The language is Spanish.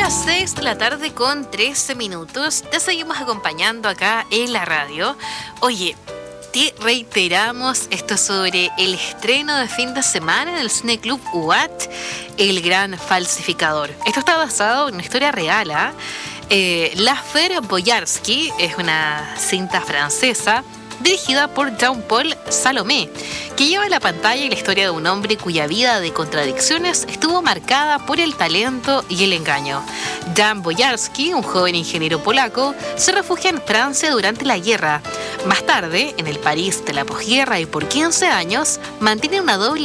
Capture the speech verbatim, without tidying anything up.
las seis de la tarde con trece minutos. Te seguimos acompañando acá en la radio. Oye, te reiteramos esto sobre el estreno de fin de semana en el Cine Club U A T, El Gran Falsificador. Esto está basado en una historia real, ¿eh? Eh, L'Affaire Boyarsky es una cinta francesa dirigida por Jean-Paul Salomé, que lleva a la pantalla la historia de un hombre cuya vida de contradicciones estuvo marcada por el talento y el engaño. Jan Boyarsky, un joven ingeniero polaco, se refugia en Francia durante la guerra. Más tarde, en el París de la posguerra y por quince años, mantiene una doble